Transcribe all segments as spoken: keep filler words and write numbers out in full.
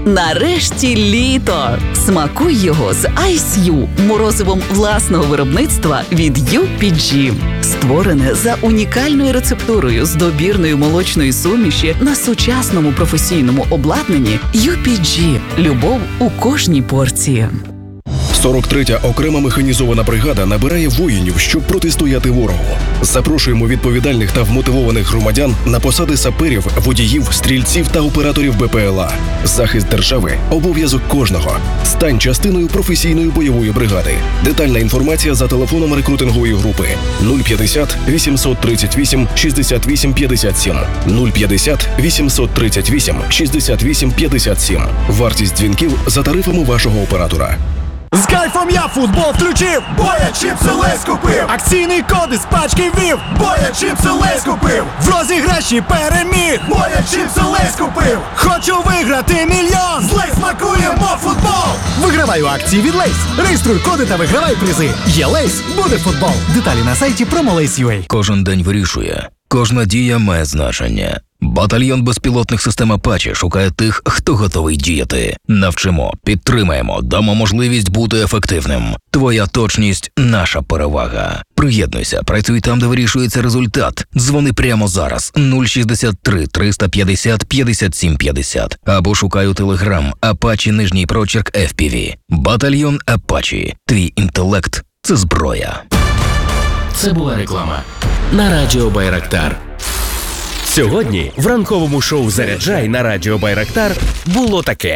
Нарешті літо! Смакуй його з Ice You, морозивом власного виробництва від ю пі джі. Створене за унікальною рецептурою з добірної молочної суміші на сучасному професійному обладнанні ю пі джі. Любов у кожній порції. сорок третя окрема механізована бригада набирає воїнів, щоб протистояти ворогу. Запрошуємо відповідальних та вмотивованих громадян на посади саперів, водіїв, стрільців та операторів бе пе ел а. Захист держави – обов'язок кожного. Стань частиною професійної бойової бригади. Детальна інформація за телефоном рекрутингової групи нуль п'ятдесят вісімсот тридцять вісім шістдесят вісім п'ятдесят сім нуль п'ятдесят вісімсот тридцять вісім шістдесят вісім п'ятдесят сім. Вартість дзвінків за тарифами вашого оператора. З кайфом я футбол включив, бо я чіпси Лейс купив. Акційний код із пачки ввів, бо я чіпси Лейс купив. В розіграші переміг, бо я чіпси Лейс купив. Хочу виграти мільйон, з Лейс смакуємо футбол. Вигравай у акції від Лейс. Реєструй коди та вигравай призи. Є Лейс, буде футбол. Деталі на сайті Promolace.ua. Кожен день вирішує. Кожна дія має значення. Батальйон безпілотних систем Апачі шукає тих, хто готовий діяти. Навчимо, підтримаємо, дамо можливість бути ефективним. Твоя точність – наша перевага. Приєднуйся, працюй там, де вирішується результат. Дзвони прямо зараз нуль шістдесят три триста п'ятдесят п'ятдесят сім п'ятдесят або шукай у Телеграм Апачі нижній прочерк еф пі ві. Батальйон Апачі. Твій інтелект – це зброя. Це була реклама на Радіо Байрактар. Сьогодні в ранковому шоу «Заряджай» на Радіо Байрактар було таке.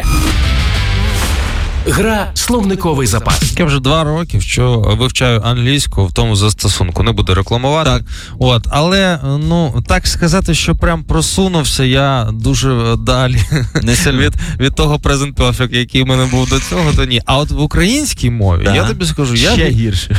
Гра «Словниковий запас». Я вже два роки що вивчаю англійську в тому застосунку, не буду рекламувати. Так. От, але, ну, так сказати, що прям просунувся я дуже далі від, від того Present Perfect, який в мене був до цього, то ні. А от в українській мові, да. я тобі скажу, я... Ще гірше.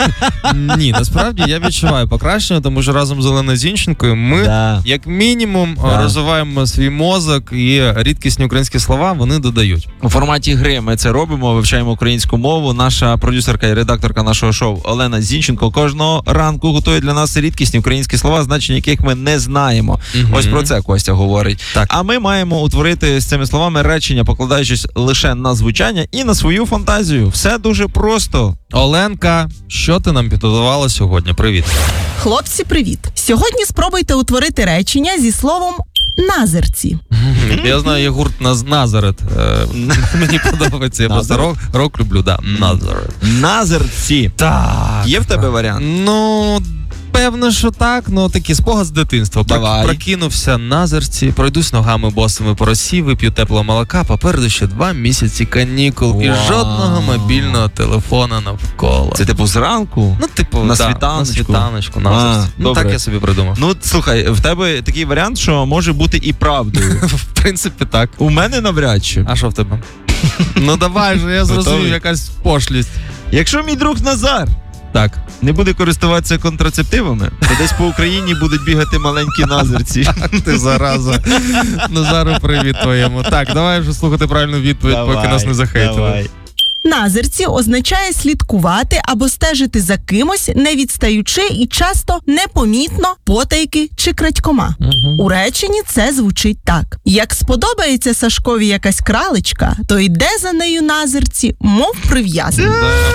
Ні, ні, насправді я відчуваю покращення, тому що разом з Оленою Зінченкою ми, да. як мінімум, да. розвиваємо свій мозок і рідкісні українські слова вони додають. У форматі гри ми це робимо, вивчаємо українську мову. Наша продюсерка і редакторка нашого шоу Олена Зінченко кожного ранку готує для нас рідкісні українські слова, значення яких ми не знаємо. Угу. Ось про це Костя говорить. Так. А ми маємо утворити з цими словами речення, покладаючись лише на звучання і на свою фантазію. Все дуже просто. Оленка, що ти нам підготувала сьогодні? Привіт. Хлопці, привіт. Сьогодні спробуйте утворити речення зі словом «назерці». Я знаю, є гурт Назарет. Мені подобається. Я просто рок, рок люблю, да. Назарет. Назерці. Так. Є в тебе варіант? Ну, певно, що так. Ну, такий спогад з дитинства. Давай. Прокинувся на зерці, пройдусь ногами босими по росі, вип'ю теплого молока, попереду ще два місяці канікул. Вау. І жодного мобільного телефона навколо. Це типу зранку? Ну, типу, на да, світаночку. На світаночку, на а, зерці. Ну, так я собі придумав. Ну, слухай, в тебе такий варіант, що може бути і правдою. В принципі, так. У мене навряд чи. А що в тебе? Ну, давай же, я зрозумів, якась пошлість. Якщо мій друг Назар так не буде користуватися контрацептивами, то десь по Україні будуть бігати маленькі назерці. Ти зараза. Назару, привіт твоєму. Так, давай вже слухати правильну відповідь, давай, поки нас не захейтили. Давай. Назерці означає слідкувати або стежити за кимось, не відстаючи і часто непомітно, потайки чи крадькома. Угу. У реченні це звучить так. Як сподобається Сашкові якась кралечка, то йде за нею назерці, мов прив'язаний.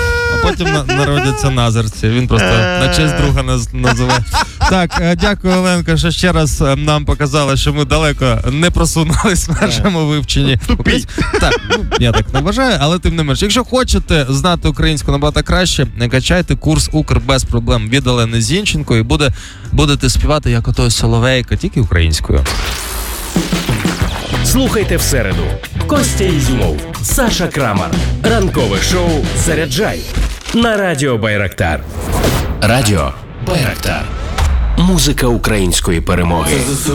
А потім на- народяться назерці. Він просто на честь друга наз- називає. Так, дякую, Оленко, що ще раз нам показала, що ми далеко не просунулись в нашому вивченні. Так, ну, я так не вважаю, але тим не менш. Якщо хочете знати українську набагато краще, качайте курс «Укр» без проблем від Олени Зінченко і буде, будете співати як ото Соловейко, тільки українською. Слухайте в середу. Костя Ізюмов, Саша Крамар. Ранкове шоу «Заряджай» на Радіо Байрактар. Радіо Байрактар. Музика української перемоги.